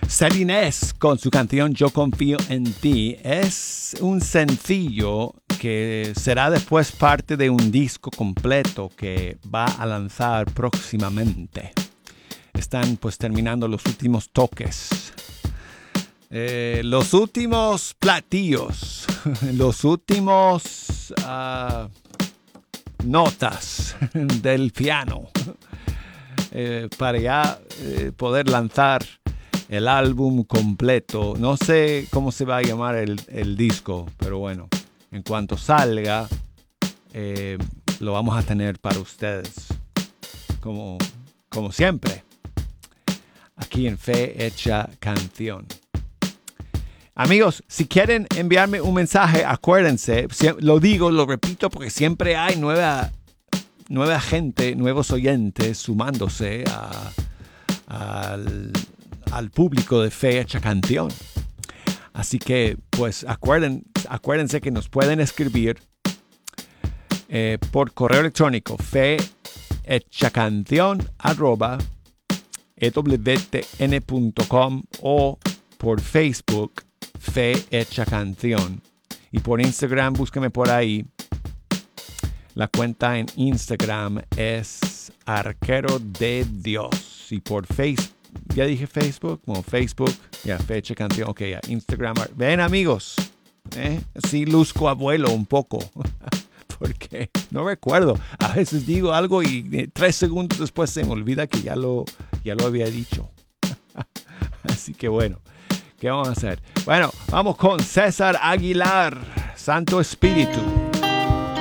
Celinés con su canción Yo Confío en Ti es un sencillo que será después parte de un disco completo que va a lanzar próximamente. Están pues terminando los últimos toques, los últimos platillos, los últimos notas del piano para ya poder lanzar el álbum completo. No sé cómo se va a llamar el disco, pero bueno, en cuanto salga, lo vamos a tener para ustedes, como siempre, aquí en Fe Hecha Canción. Amigos, si quieren enviarme un mensaje, acuérdense, lo digo, lo repito, porque siempre hay nueva gente, nuevos oyentes sumándose al público de Fe Hecha Canción. Así que, pues, acuérdense que nos pueden escribir por correo electrónico fehechacancion@ewtn.com o por Facebook Fe Hecha Canción. Y por Instagram, búsqueme por ahí. La cuenta en Instagram es Arquero de Dios. Y por Facebook, ya dije Facebook, como Facebook, ya, Fe Hecha Canción, ok, ya, Instagram. Ven, amigos, sí luzco abuelo un poco, porque no recuerdo. A veces digo algo y 3 segundos después se me olvida que ya lo había dicho. Así que bueno, ¿qué vamos a hacer? Bueno, vamos con César Aguilar, Santo Espíritu.